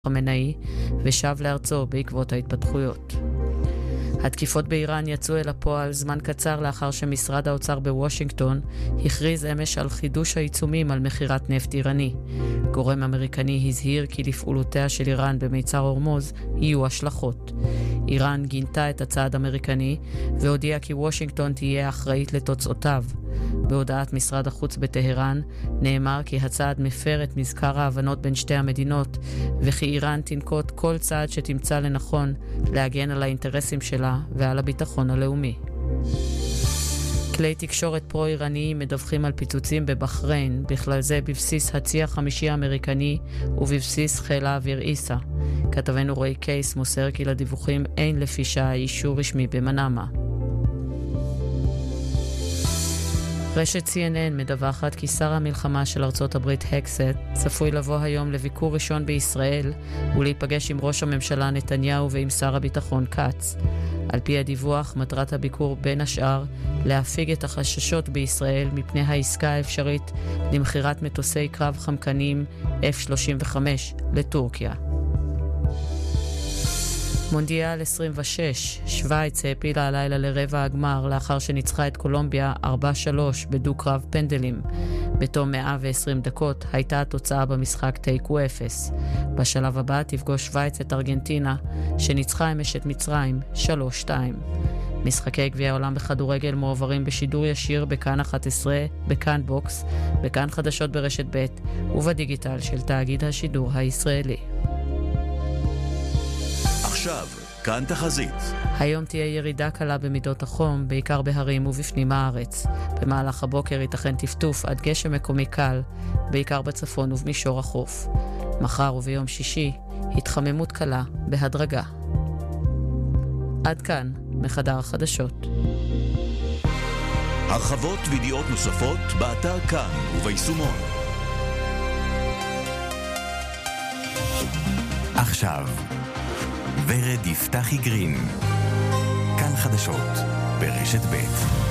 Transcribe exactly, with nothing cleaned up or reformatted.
חמינאי ושב לארצו בעקבות ההתפתחויות. התקיפות באיראן יצאו אל הפועל זמן קצר לאחר שמשרד האוצר בוושינגטון הכריז אמש על חידוש העיצומים על מחירת נפט איראני. גורם אמריקני הזהיר כי לפעולותיה של איראן במיצר הורמוז יהיו השלכות. איראן גינתה את הצעד האמריקני והודיעה כי וושינגטון תהיה אחראית לתוצאותיו. בהודעת משרד החוץ בטהרן נאמר כי הצעד מפר את מזכר ההבנות בין שתי המדינות וכי איראן תנקוט כל צעד שתמצא לנכון להגן על האינטרסים שלה ועל הביטחון הלאומי. כלי תקשורת פרו-איראניים מדווחים על פיצוצים בבחריין, בכלל זה בבסיס הצי החמישי האמריקני ובבסיס חיל האוויר איסה. כתבנו רועי קייס מוסר כי לדיווחים אין לפי שעה אישור רשמי במנאמה. רשת סי אן אן מדווחת כי שר המלחמה של ארצות הברית הקסט צפוי לבוא היום לביקור ראשון בישראל ולהיפגש עם ראש הממשלה נתניהו ועם שר הביטחון קץ. על פי הדיווח, מטרת הביקור בין השאר להפיג את החששות בישראל מפני העסקה האפשרית למחירת מטוסי קרב חמקנים אף שלושים וחמש לטורקיה. מונדיאל עשרים ושש, שוויץ העפילה הלילה לרבע הגמר לאחר שניצחה את קולומביה ארבע שלוש בדו-קרב פנדלים. בתום מאה ועשרים דקות הייתה התוצאה במשחק תיקו אפס. בשלב הבא תפגוש שוויץ את ארגנטינה שניצחה אמש את מצרים שלוש שתיים. משחקי גביע העולם בכדורגל מועברים בשידור ישיר בכאן אחת עשרה, בכאן בוקס, בכאן חדשות ברשת ב' ובדיגיטל של תאגיד השידור הישראלי. עכשיו, כאן תחזית. היום תהיה ירידה קלה במידות החום, בעיקר בהרים ובפנים הארץ. במהלך הבוקר ייתכן טפטוף עד גשם מקומי קל, בעיקר בצפון ובמישור החוף. מחר וביום שישי, התחממות קלה בהדרגה. עד כאן, מחדר החדשות. הרחבות וידיעות נוספות באתר כאן וביישומון. עכשיו ורד יפתחי גרין, כאן חדשות ברשת ב'.